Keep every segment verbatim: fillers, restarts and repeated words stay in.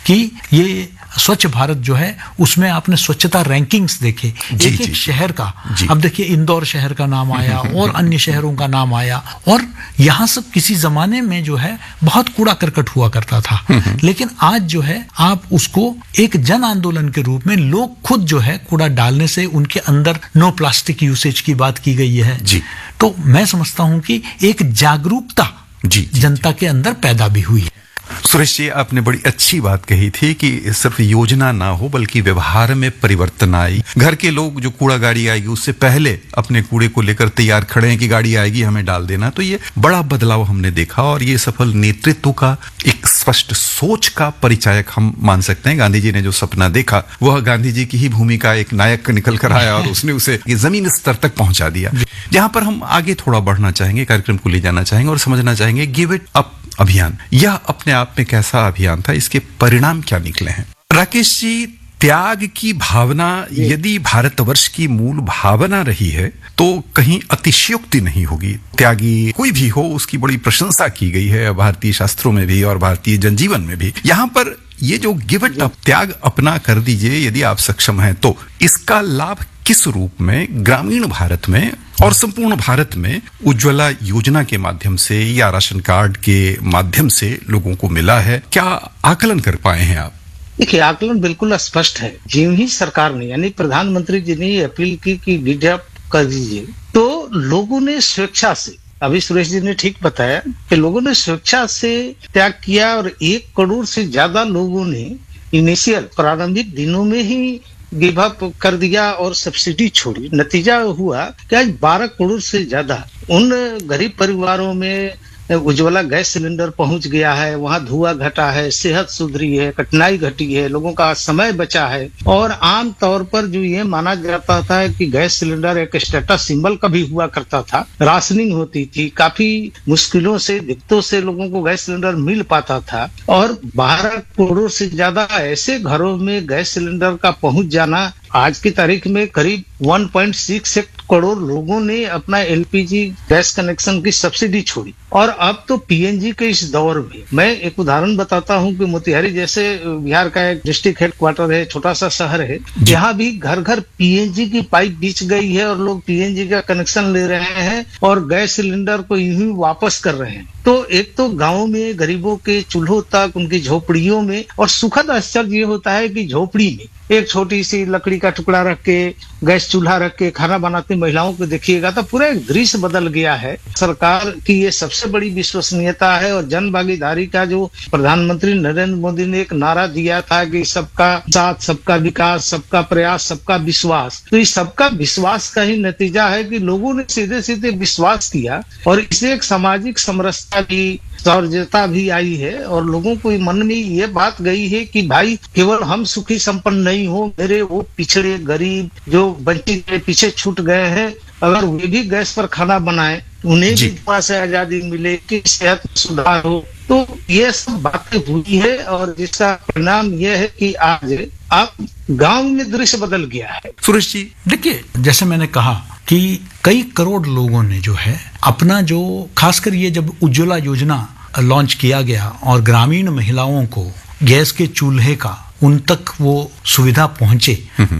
कि ये स्वच्छ भारत जो है उसमें आपने स्वच्छता रैंकिंग्स देखे जी, एक जी, एक शहर का। जी। अब देखिए इंदौर शहर का नाम आया और अन्य शहरों का नाम आया, और यहाँ सब किसी जमाने में जो है बहुत कूड़ा करकट हुआ करता था, लेकिन आज जो है आप उसको एक जन आंदोलन के रूप में लोग खुद जो है कूड़ा डालने से उनके अंदर नो प्लास्टिक यूसेज की बात की गई है जी। तो मैं समझता हूं कि एक जागरूकता जी, जी, जनता के अंदर पैदा भी हुई है। सुरेश जी, आपने बड़ी अच्छी बात कही थी कि सिर्फ योजना ना हो बल्कि व्यवहार में परिवर्तन आए। घर के लोग जो कूड़ा गाड़ी आएगी उससे पहले अपने कूड़े को लेकर तैयार खड़े हैं कि गाड़ी आएगी हमें डाल देना, तो ये बड़ा बदलाव हमने देखा और ये सफल नेतृत्व का एक स्पष्ट सोच का परिचायक हम मान सकते हैं। गांधी जी ने जो सपना देखा वह गांधी जी की ही भूमिका एक नायक निकल कर आया और उसने उसे जमीन स्तर तक पहुंचा दिया। जहां पर हम आगे थोड़ा बढ़ना चाहेंगे, कार्यक्रम को ले जाना चाहेंगे और समझना चाहेंगे गिव इट अप अभियान, यह अपने आप में कैसा अभियान था, इसके परिणाम क्या निकले हैं? राकेश जी, त्याग की भावना यदि भारतवर्ष की मूल भावना रही है तो कहीं अतिशयोक्ति नहीं होगी। त्यागी कोई भी हो उसकी बड़ी प्रशंसा की गई है भारतीय शास्त्रों में भी और भारतीय जनजीवन में भी। यहाँ पर ये जो गिव इट अप, त्याग अपना कर दीजिए यदि आप सक्षम हैं, तो इसका लाभ किस रूप में ग्रामीण भारत में और संपूर्ण भारत में उज्ज्वला योजना के माध्यम से या राशन कार्ड के माध्यम से लोगों को मिला है? क्या आकलन कर पाए हैं आप? देखिए, आकलन बिल्कुल स्पष्ट है। जिन ही सरकार ने यानी प्रधानमंत्री जी ने अपील की कि गिव अप कर दीजिए, तो लोगों ने स्वेच्छा से, अभी सुरेश जी ने ठीक बताया कि लोगों ने स्वेच्छा से त्याग किया और एक करोड़ से ज्यादा लोगों ने इनिशियल प्रारंभिक दिनों में ही गिव अप कर दिया और सब्सिडी छोड़ी। नतीजा हुआ कि आज बारह करोड़ से ज्यादा उन गरीब परिवारों में उज्ज्वला गैस सिलेंडर पहुंच गया है, वहां धुआं घटा है, सेहत सुधरी है, कठिनाई घटी है, लोगों का समय बचा है। और आम तौर पर जो ये माना जाता था कि गैस सिलेंडर एक स्टेटस सिंबल का भी हुआ करता था, राशनिंग होती थी, काफी मुश्किलों से दिक्कतों से लोगों को गैस सिलेंडर मिल पाता था, और बारह करोड़ से ज्यादा ऐसे घरों में गैस सिलेंडर का पहुंच जाना, आज की तारीख में करीब एक पॉइंट छह करोड़ लोगों ने अपना एलपीजी गैस कनेक्शन की सब्सिडी छोड़ी। और अब तो पीएनजी के इस दौर में मैं एक उदाहरण बताता हूं कि मोतिहारी जैसे बिहार का एक डिस्ट्रिक्ट हेडक्वार्टर है, छोटा सा शहर है, यहाँ भी घर घर पीएनजी की पाइप बिछ गई है और लोग पीएनजी का कनेक्शन ले रहे हैं और गैस सिलेंडर को यूं ही वापस कर रहे हैं। तो एक तो गांव में गरीबों के चूल्हों तक, उनकी झोपड़ियों में, और सुखद आश्चर्य ये होता है कि झोपड़ी में एक छोटी सी लकड़ी का टुकड़ा रख के, गैस चूल्हा रख के खाना बनाती महिलाओं को देखिएगा तो पूरा एक दृश्य बदल गया है। सरकार की ये सबसे बड़ी विश्वसनीयता है और जन भागीदारी का जो प्रधानमंत्री नरेंद्र मोदी ने एक नारा दिया था कि सबका साथ, सबका विकास, सबका प्रयास, सबका विश्वास, तो इस सबका विश्वास का ही नतीजा है कि लोगों ने सीधे सीधे विश्वास किया और इससे एक सामाजिक समरसता भी, सौहार्दता भी आई है और लोगों को मन में ये बात गई है कि भाई केवल हम सुखी संपन्न नहीं हो, मेरे वो पिछड़े गरीब जो वंचित पीछे छूट गए हैं, अगर वे भी गैस पर खाना बनाए, उन्हें भी धुआं से आजादी मिले, कि सेहत में सुधार हो। तो ये सब बातें हुई है और जिसका परिणाम यह है कि आज आप गांव में दृश्य बदल गया है। सुरेश जी, देखिए जैसे मैंने कहा कि कई करोड़ लोगों ने जो है अपना जो, खासकर ये जब उज्ज्वला योजना लॉन्च किया गया और ग्रामीण महिलाओं को गैस के चूल्हे का उन तक वो सुविधा पहुंचे,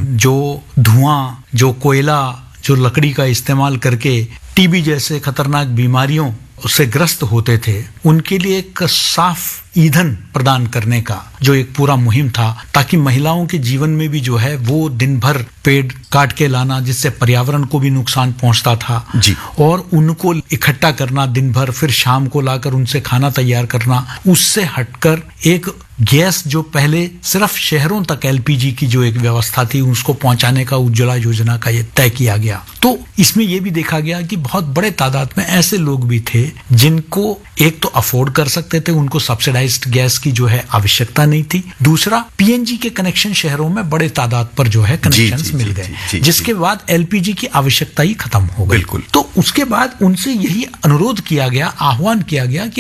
जो धुआं, जो कोयला, जो लकड़ी का इस्तेमाल करके टीबी जैसे खतरनाक बीमारियों से ग्रस्त होते थे, उनके लिए एक साफ ईंधन प्रदान करने का जो एक पूरा मुहिम था, ताकि महिलाओं के जीवन में भी जो है वो दिन भर पेड़ काट के लाना जिससे पर्यावरण को भी नुकसान पहुंचता था जी। और उनको इकट्ठा करना दिन भर, फिर शाम को लाकर उनसे खाना तैयार करना, उससे हटकर एक गैस जो पहले सिर्फ शहरों तक एलपीजी की जो एक व्यवस्था थी उसको पहुंचाने का उज्ज्वला योजना का ये तय किया गया। तो इसमें यह भी देखा गया कि बहुत बड़े तादाद में ऐसे लोग भी थे जिनको एक तो अफोर्ड कर सकते थे, उनको सब्सिडाइज्ड गैस की जो है आवश्यकता नहीं थी, दूसरा पीएनजी के कनेक्शन शहरों में बड़े तादाद पर जो है कनेक्शंस मिल गए, जिसके बाद एलपीजी की आवश्यकता ही खत्म हो गई। बिल्कुल। तो उसके बाद उनसे यही अनुरोध किया गया, आह्वान किया गया कि आप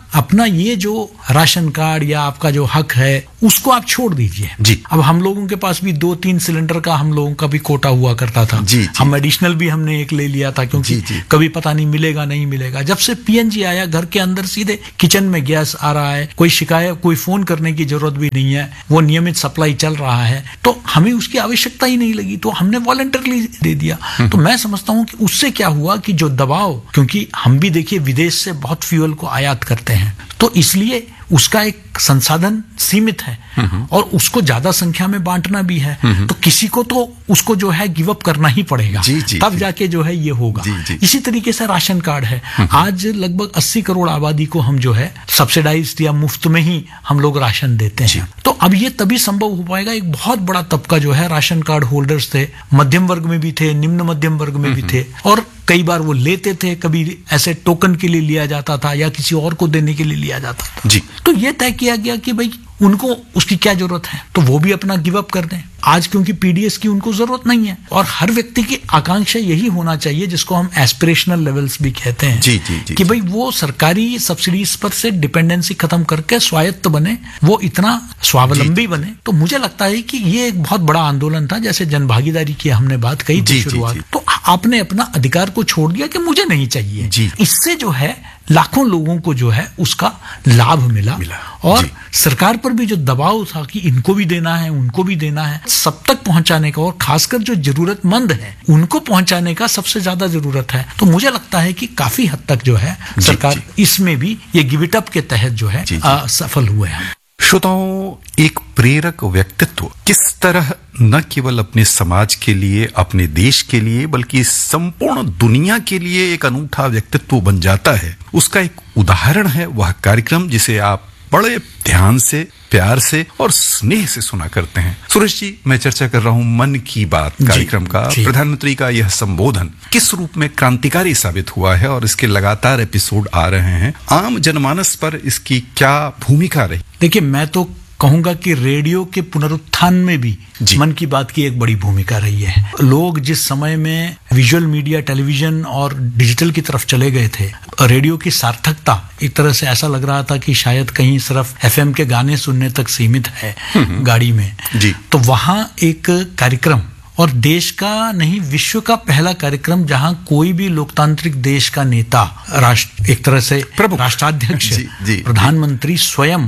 अपना ये जो राशन कार्ड या आपका जो हक है उसको आप छोड़ दीजिए जी। अब हम लोगों के पास भी दो तीन सिलेंडर का हम लोगों का भी कोटा हुआ करता था जी, जी। हम एडिशनल भी हमने एक ले लिया था क्योंकि जी, जी। कभी पता नहीं मिलेगा नहीं मिलेगा। जब से पीएनजी आया घर के अंदर सीधे किचन में गैस आ रहा है, कोई शिकायत कोई फोन करने की जरूरत भी नहीं है, वो नियमित सप्लाई चल रहा है, तो हमें उसकी आवश्यकता ही नहीं लगी, तो हमने वॉलंटरली दे दिया। तो मैं समझता हूं कि उससे क्या हुआ कि जो दबाव, क्योंकि हम भी देखिए विदेश से बहुत फ्यूल को आयात करते हैं, तो इसलिए उसका एक संसाधन सीमित है और उसको ज्यादा संख्या में बांटना भी है, तो किसी को तो उसको जो है गिव अप करना ही पड़ेगा, जी, जी, तब जी। जाके जो है ये होगा। जी, जी। इसी तरीके से राशन कार्ड है, आज लगभग अस्सी करोड़ आबादी को हम जो है सब्सिडाइज्ड या मुफ्त में ही हम लोग राशन देते हैं। तो अब ये तभी संभव हो पाएगा, एक बहुत बड़ा तबका जो है राशन कार्ड होल्डर्स थे, मध्यम वर्ग में भी थे, निम्न मध्यम वर्ग में भी थे, और कई बार वो लेते थे, कभी ऐसे टोकन के लिए लिया जाता था या किसी और को देने के लिए लिया जाता था। जी। तो ये तय किया गया कि भाई उनको उसकी क्या जरूरत है, तो वो भी अपना गिव अप कर दें। आज क्योंकि पीडीएस की उनको जरूरत नहीं है, और हर व्यक्ति की आकांक्षा यही होना चाहिए जिसको हम एस्पिरेशनल लेवल्स भी कहते हैं, जी, जी, जी, कि भाई वो सरकारी सब्सिडीज पर से डिपेंडेंसी खत्म करके स्वायत्त बने, वो इतना स्वावलंबी बने। तो मुझे लगता है कि ये एक बहुत बड़ा आंदोलन था, जैसे जनभागीदारी की हमने बात कही जी, थी जी, शुरुआत, जी। तो आपने अपना अधिकार को छोड़ दिया कि मुझे नहीं चाहिए। जी। इससे जो है लाखों लोगों को जो है उसका लाभ मिला, मिला। और जी। सरकार पर भी जो दबाव था कि इनको भी देना है उनको भी देना है, सब तक पहुंचाने का, और खासकर जो जरूरतमंद है उनको पहुंचाने का सबसे ज्यादा जरूरत है। तो मुझे लगता है कि काफी हद तक जो है जी, सरकार जी। इसमें भी ये गिव इट अप के तहत जो है जी, जी। आ, सफल हुए हैं। श्रोताओं, एक प्रेरक व्यक्तित्व किस तरह न केवल अपने समाज के लिए, अपने देश के लिए, बल्कि संपूर्ण दुनिया के लिए एक अनूठा व्यक्तित्व बन जाता है, उसका एक उदाहरण है वह कार्यक्रम जिसे आप बड़े ध्यान से, प्यार से और स्नेह से सुना करते हैं। सुरेश जी, मैं चर्चा कर रहा हूं मन की बात कार्यक्रम का। जी। प्रधानमंत्री का यह संबोधन किस रूप में क्रांतिकारी साबित हुआ है और इसके लगातार एपिसोड आ रहे हैं, आम जनमानस पर इसकी क्या भूमिका रही? देखिए, मैं तो कहूंगा कि रेडियो के पुनरुत्थान में भी जी। मन की बात की एक बड़ी भूमिका रही है। लोग जिस समय में विजुअल मीडिया, टेलीविजन और डिजिटल की तरफ चले गए थे, रेडियो की सार्थकता एक तरह से ऐसा लग रहा था कि शायद कहीं सिर्फ एफएम के गाने सुनने तक सीमित है गाड़ी में। जी। तो वहां एक कार्यक्रम, और देश का नहीं विश्व का पहला कार्यक्रम जहां कोई भी लोकतांत्रिक देश का नेता, राष्ट्र एक तरह से प्रमुख, राष्ट्राध्यक्ष, जी, जी, प्रधानमंत्री स्वयं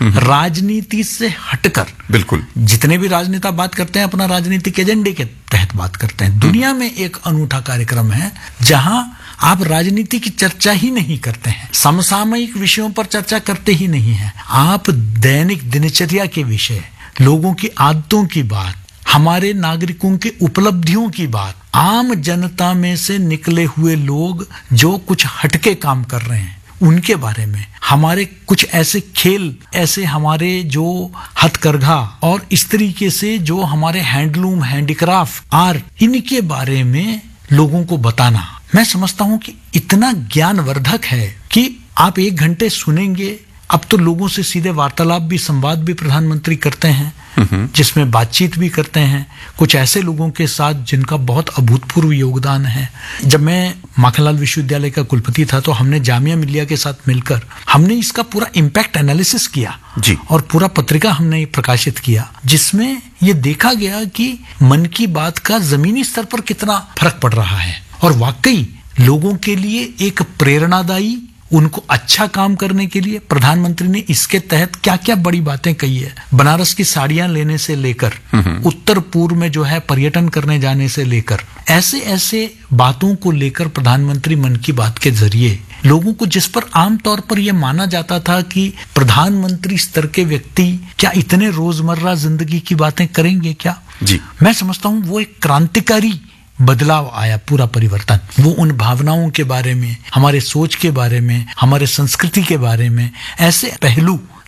राजनीति से हटकर, बिल्कुल, जितने भी राजनेता बात करते हैं अपना राजनीतिक एजेंडे के तहत बात करते हैं। दुनिया में एक अनूठा कार्यक्रम है जहां आप राजनीति की चर्चा ही नहीं करते हैं, समसामयिक विषयों पर चर्चा करते ही नहीं है, आप दैनिक दिनचर्या के विषय, लोगों की आदतों की बात, हमारे नागरिकों के उपलब्धियों की बात, आम जनता में से निकले हुए लोग जो कुछ हटके काम कर रहे हैं उनके बारे में, हमारे कुछ ऐसे खेल, ऐसे हमारे जो हथकरघा और इस तरीके से जो हमारे हैंडलूम, हैंडीक्राफ्ट, आर्ट, इनके बारे में लोगों को बताना, मैं समझता हूं कि इतना ज्ञानवर्धक है कि आप एक घंटे सुनेंगे। अब तो लोगों से सीधे वार्तालाप भी, संवाद भी प्रधानमंत्री करते हैं, जिसमें बातचीत भी करते हैं कुछ ऐसे लोगों के साथ जिनका बहुत अभूतपूर्व योगदान है। जब मैं माखनलाल विश्वविद्यालय का कुलपति था तो हमने जामिया मिलिया के साथ मिलकर हमने इसका पूरा इम्पैक्ट एनालिसिस किया जी। और पूरा पत्रिका हमने प्रकाशित किया, जिसमें ये देखा गया कि मन की बात का जमीनी स्तर पर कितना फर्क पड़ रहा है, और वाकई लोगों के लिए एक प्रेरणादायी, उनको अच्छा काम करने के लिए प्रधानमंत्री ने इसके तहत क्या क्या बड़ी बातें कही है। बनारस की साड़ियां लेने से लेकर उत्तर पूर्व में जो है पर्यटन करने जाने से लेकर, ऐसे ऐसे बातों को लेकर प्रधानमंत्री मन की बात के जरिए लोगों को, जिस पर आमतौर पर यह माना जाता था कि प्रधानमंत्री स्तर के व्यक्ति क्या इतने रोजमर्रा जिंदगी की बातें करेंगे क्या, जी। मैं समझता हूं वो एक क्रांतिकारी बदलाव आया, पूरा परिवर्तन। वो उन भावनाओं के बारे में, हमारे सोच के बारे में, हमारे संस्कृति के बारे में ऐसे पहलू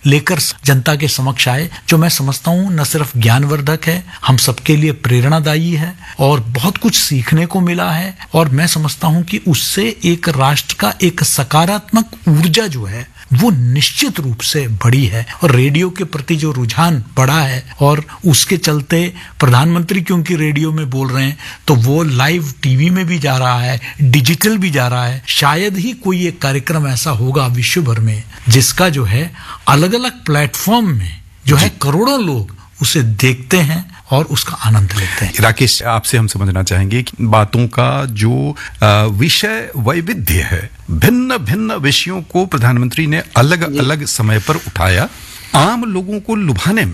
लेकर जनता के समक्ष आए, जो मैं समझता हूं न सिर्फ ज्ञानवर्धक है, हम सबके लिए प्रेरणादायी है और बहुत कुछ सीखने को मिला है। और मैं समझता हूं कि उससे एक राष्ट्र का एक सकारात्मक ऊर्जा जो है वो निश्चित रूप से बढ़ी है और रेडियो के प्रति जो रुझान बढ़ा है, और उसके चलते प्रधानमंत्री क्योंकि रेडियो में बोल रहे हैं तो वो लाइव टीवी में भी जा रहा है, डिजिटल भी जा रहा है। शायद ही कोई एक कार्यक्रम ऐसा होगा विश्व भर में जिसका जो है अलग अलग प्लेटफॉर्म में जो है करोड़ों लोग उसे देखते हैं और उसका आनंद लेते हैं। राकेश, आपसे हम समझना चाहेंगे कि बातों का जो विषय वैविध्य है, भिन्न भिन्न विषयों को प्रधानमंत्री ने अलग अलग समय पर उठाया, आम लोगों को लुभाने में